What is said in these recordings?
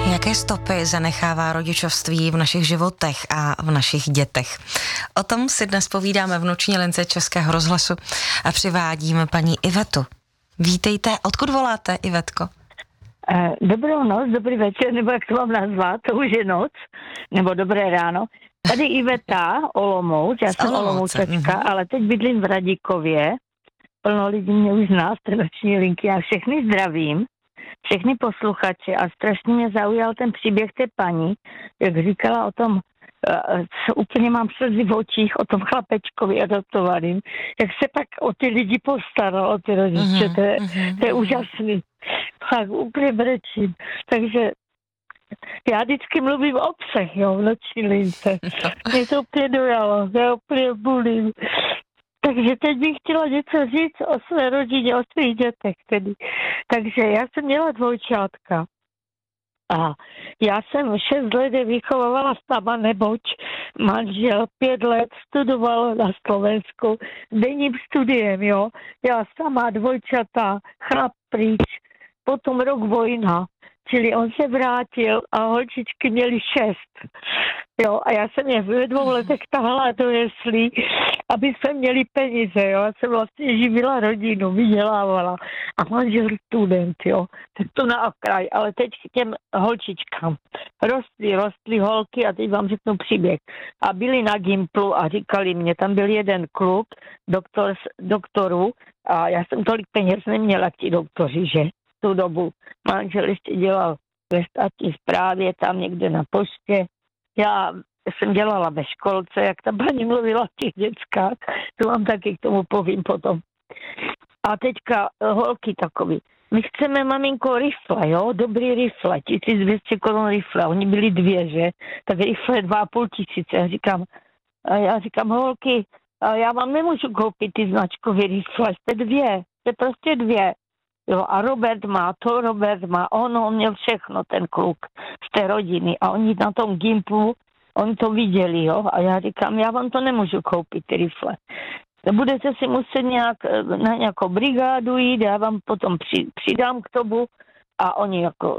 Jaké stopy zanechává rodičovství v našich životech a v našich dětech? O tom si dnes povídáme v noční lince Českého rozhlasu a přivádíme paní Ivetu. Vítejte, odkud voláte, Ivetko? Dobrou noc, dobrý večer, nebo jak to mám nazvat, to už je noc, nebo dobré ráno. Tady Iveta, Olomouc, já jsem Olomoučačka, ale teď bydlím v Radíkově. Plno lidí mě už zná z té noční linky, já všechny zdravím, všechny posluchače a strašně mě zaujal ten příběh té paní, jak říkala o tom, úplně mám slzy v očích, o tom chlapečkovi adoptovaným, jak se pak o ty lidi postaral, o ty rodiče, to je úžasný. Tak úplně brečím. Takže já vždycky mluvím o psech, jo, v noční lince. Mě to úplně dojalo, já úplně bulím. Takže teď bych chtěla něco říct o své rodině, o svých dětech tedy. Takže já jsem měla dvojčátka. A já jsem 6 let vychovávala sama, neboť manžel 5 let studoval na Slovensku denním studiem, jo. Já sama, dvojčata, chlap pryč, potom rok vojna. Čili on se vrátil a holčičky měly 6. Jo, a já jsem je ve 2 letech tahala do jeslí, aby jsme měli peníze, jo. Já jsem vlastně živila rodinu, vydělávala. A manžel student, jo. Tak to na okraj, ale teď k těm holčičkám. Rostly holky a teď vám řeknu příběh. A byli na Gimplu a říkali mě, tam byl jeden klub doktorů a já jsem tolik peněz neměla k ti doktoři, že? Tu dobu manžel ještě dělal ve státní správě, tam někde na poště. Já jsem dělala ve školce, jak ta paní mluvila v těch dětskách, to vám taky k tomu povím potom. A teďka holky takový. My chceme, maminko, rifle, jo, dobrý rifle, 1200 korun rifle, oni byli 2, že? Tak rifle 2500, já říkám, holky, já vám nemůžu koupit ty značkové rifle, jste 2, jste prostě 2. Jo, a Robert má, on měl všechno, ten kluk z té rodiny a oni na tom Gimplu, oni to viděli, jo, a já říkám, já vám to nemůžu koupit, ty rifle. Budete si muset na nějakou brigádu jít, já vám potom přidám k tomu a oni jako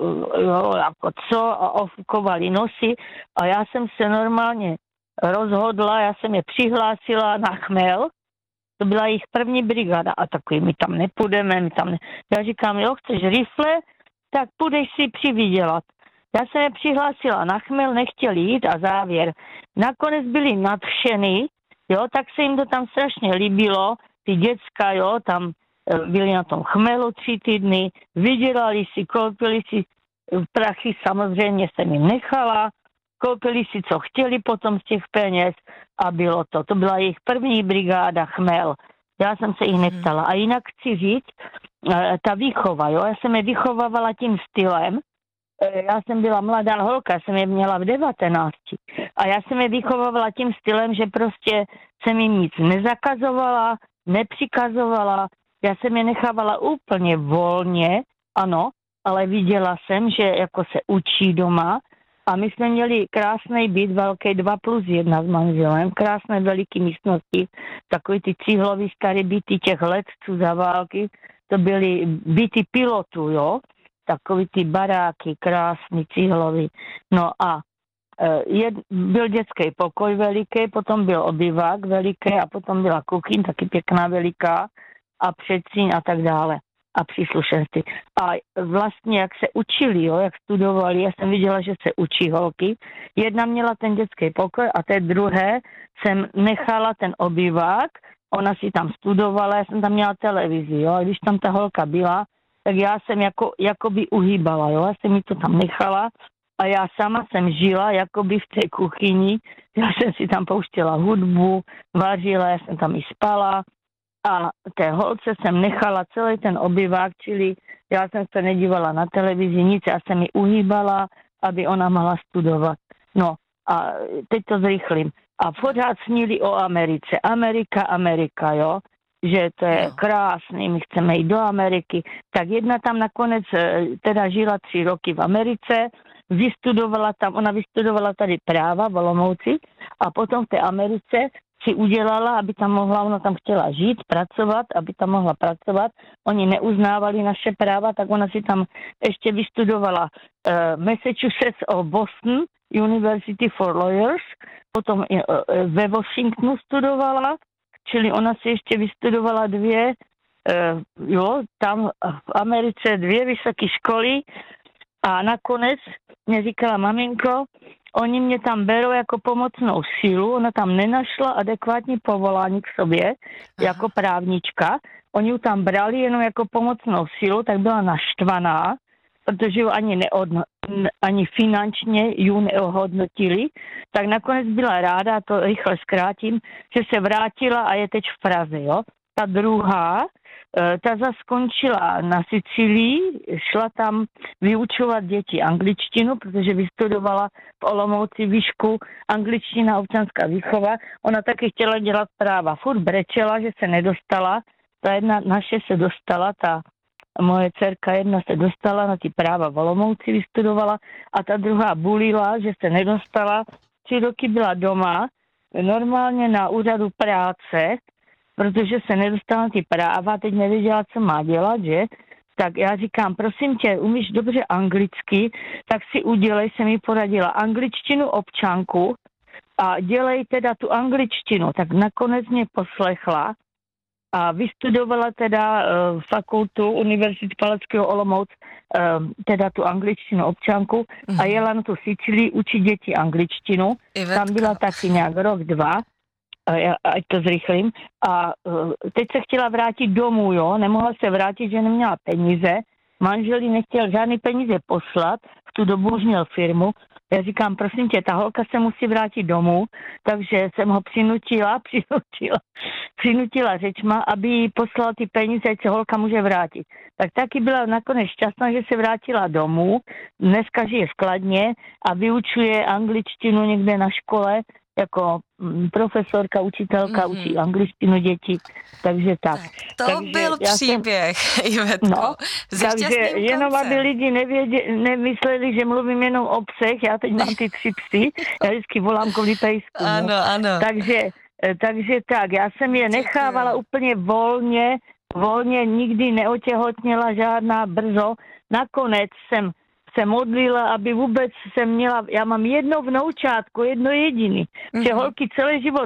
co a ofukovali nosy a já jsem se normálně rozhodla, já jsem je přihlásila na Chmel. To byla jejich první brigáda a takový, my tam nepůjdeme, Já říkám, jo, chceš rifle, tak půjdeš si přivydělat. Já jsem je přihlásila na Chmel, nechtěli jít a závěr. Nakonec byli nadšený, jo, tak se jim to tam strašně líbilo, ty děcka, jo, tam byli na tom Chmelu 3 týdny, vydělali si, koupili si prachy, samozřejmě jsem jim nechala, koupili si, co chtěli potom z těch peněz a bylo to. To byla jejich první brigáda Chmel. Já jsem se jich neptala. A jinak chci říct, ta výchova, jo, já jsem je vychovávala tím stylem. Já jsem byla mladá holka, jsem je měla v 19. A já jsem je vychovávala tím stylem, že prostě jsem jim nic nezakazovala, nepřikazovala. Já jsem je nechávala úplně volně, ano, ale viděla jsem, že jako se učí doma. A my jsme měli krásný byt, velký 2+1 s manželem, krásné veliký místnosti, takový ty cihlový starý byty těch letců za války, to byly byty pilotů, jo, takový ty baráky, krásný cihlový. No a byl dětský pokoj veliký, potom byl obyvák veliký a potom byla kuchyň, taky pěkná veliká a předsíň a tak dále. A příslušenství. A vlastně, jak se učili, jo, jak studovali, já jsem viděla, že se učí holky. Jedna měla ten dětský pokoj a té druhé jsem nechala ten obyvák, ona si tam studovala, já jsem tam měla televizi, jo, a když tam ta holka byla, tak já jsem jakoby uhýbala, jo, já jsem mi to tam nechala a já sama jsem žila jakoby v té kuchyni, já jsem si tam pouštěla hudbu, vařila, já jsem tam i spala, a té holce jsem nechala celý ten obyvák, čili já jsem se nedívala na televizi, nic, já jsem ji uhýbala, aby ona mohla studovat. No a teď to zrychlím. A pořád snili o Americe. Amerika, jo, že to je krásný, my chceme jít do Ameriky. Tak jedna tam nakonec teda žila 3 roky v Americe, ona vystudovala tady práva v Olomouci a potom v té Americe si udělala, aby tam mohla, ona tam chtěla žít, pracovat, aby tam mohla pracovat. Oni neuznávali naše práva, tak ona si tam ještě vystudovala Massachusetts of Boston University for Lawyers, potom ve Washingtonu studovala, čili ona si ještě vystudovala tam v Americe 2 vysoké školy a nakonec mě říkala, maminko, oni mě tam berou jako pomocnou sílu, ona tam nenašla adekvátní povolání k sobě jako právnička, oni ju tam brali jenom jako pomocnou sílu, tak byla naštvaná, protože ju ani finančně ju neohodnotili, tak nakonec byla ráda, to rychle zkrátím, že se vrátila a je teď v Praze, jo. Ta druhá, ta skončila na Sicílii, šla tam vyučovat děti angličtinu, protože vystudovala v Olomouci výšku angličtina, občanská výchova. Ona taky chtěla dělat práva. Furt brečela, že se nedostala. Ta jedna naše se dostala, ta moje dcerka jedna se dostala na ty práva v Olomouci, vystudovala a ta druhá bulila, že se nedostala. 3 roky byla doma, normálně na úřadu práce, protože se nedostala ty práva, teď nevěděla, co má dělat, že? Tak já říkám, prosím tě, umíš dobře anglicky, tak si udělej, se mi poradila, angličtinu občanku a dělej teda tu angličtinu. Tak nakonec mě poslechla a vystudovala teda fakultu Univerzity Palackého Olomouc, teda tu angličtinu občanku a jela na tu Sicílii učit děti angličtinu. Ivetka. Tam byla taky nějak rok, 2. Ať to zrychlím. A teď se chtěla vrátit domů, jo, nemohla se vrátit, že neměla peníze. Manžel jí nechtěl žádný peníze poslat, v tu dobu už měl firmu. Já říkám, prosím tě, ta holka se musí vrátit domů, takže jsem ho přinutila řečma, aby jí poslala ty peníze, ať se holka může vrátit. Tak taky byla nakonec šťastná, že se vrátila domů, dneska žije v Kladně a vyučuje angličtinu někde na škole, jako profesorka, učitelka, učí angličtinu děti, takže tak. To byl příběh, Ivetko. No, takže jenom, aby lidi nemysleli, že mluvím jenom o psech, já teď mám ty 3 psy, já vždycky volám kvůli pejsku. Ano. Takže tak, já jsem je nechávala úplně volně, nikdy neotěhotněla žádná brzo. Nakonec jsem se modlila, aby vůbec jsem měla, já mám jedno vnoučátko, jedno jediný, že holky celý život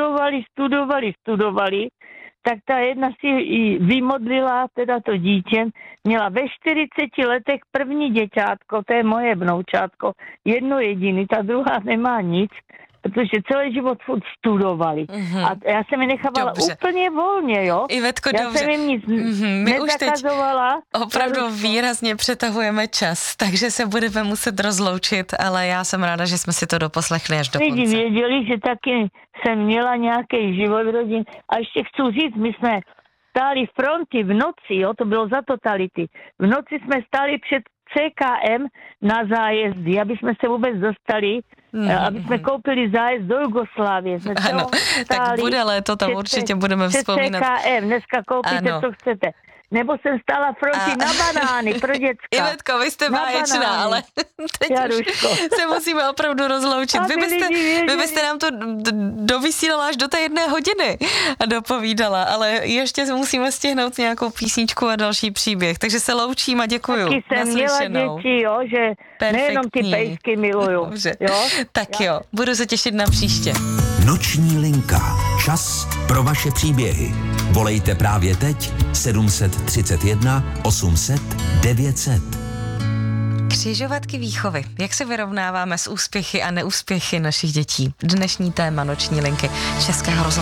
studovali, tak ta jedna si i vymodlila, teda to dítě, měla ve 40 letech první děťátko, to je moje vnoučátko, jedno jediný, ta druhá nemá nic, protože celý život furt studovali. A já jsem je nechávala úplně volně, jo. Ivetko, já dobře. jsem jim nic My už teď nezakazovala. opravdu výrazně přetahujeme čas, takže se budeme muset rozloučit, ale já jsem ráda, že jsme si to doposlechli až do konce. Lidi věděli, že taky jsem měla nějaký život rodin. A ještě chci říct, my jsme stáli fronty v noci, jo, to bylo za totality. V noci jsme stáli před CKM na zájezdy, aby jsme se vůbec dostali, aby jsme koupili zájezd do Jugoslávie. Ano, tak bude léto, tam určitě budeme vzpomínat. CKM, dneska koupíte, co chcete. Nebo jsem stála fronty na banány pro děcka. Ivetko, vy jste báječná, ale teď se musíme opravdu rozloučit. Vy byste nám to dovysílala až do té 1 hodiny a dopovídala, ale ještě musíme stihnout nějakou písničku a další příběh. Takže se loučím a děkuju. Taky jsem měla děti, jo, že nejenom ty pejsky miluju. Dobře. Jo? Tak jo, budu se těšit na příště. Noční linka. Čas pro vaše příběhy. Volejte právě teď 731 800 900. Křižovatky výchovy. Jak se vyrovnáváme s úspěchy a neúspěchy našich dětí? Dnešní téma Noční linky Českého rozhlasu.